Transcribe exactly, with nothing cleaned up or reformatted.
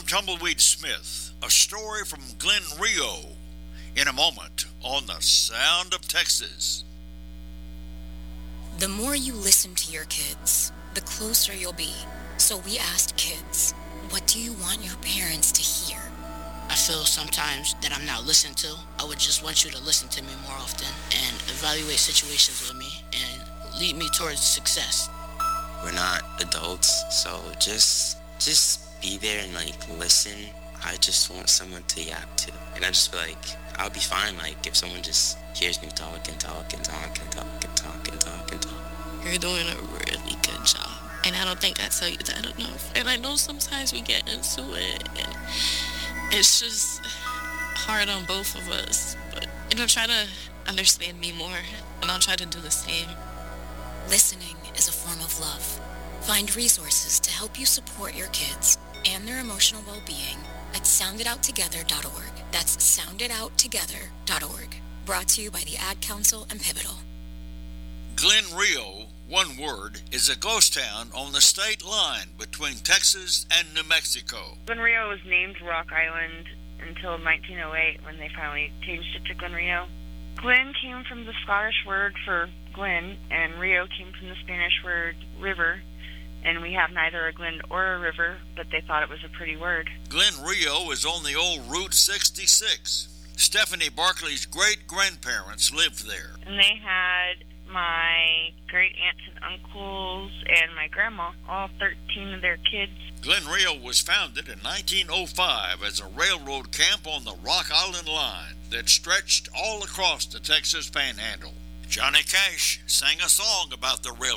Tumbleweed Smith, a story from Glenn Rio, in a moment on The Sound of Texas. The more you listen to your kids, the closer you'll be. So we asked kids, what do you want your parents to hear? I feel sometimes that I'm not listened to. I would just want you to listen to me more often and evaluate situations with me and lead me towards success. We're not adults, so just just be there and like listen. I just want someone to yap to. And I just feel like I'll be fine like if someone just hears me talk and talk and talk and talk and talk and talk and talk. You're doing a really good job. And I don't think I tell you that enough. And I know sometimes we get into it and it's just hard on both of us. But, you know, try to understand me more and I'll try to do the same. Listening is a form of love. Find resources to help you support your kids and their emotional well-being at sound it out together dot org. That's sound it out together dot org. Brought to you by the Ad Council and Pivotal. Glen Rio, one word, is a ghost town on the state line between Texas and New Mexico. Glen Rio was named Rock Island until nineteen oh eight when they finally changed it to Glen Rio. Glen came from the Scottish word for Glen, and Rio came from the Spanish word river, and we have neither a Glen or a river, but they thought it was a pretty word. Glen Rio is on the old Route sixty-six. Stephanie Barkley's great-grandparents lived there. And they had my great-aunts and uncles and my grandma, all thirteen of their kids. Glen Rio was founded in nineteen oh five as a railroad camp on the Rock Island Line that stretched all across the Texas Panhandle. Johnny Cash sang a song about the railroad.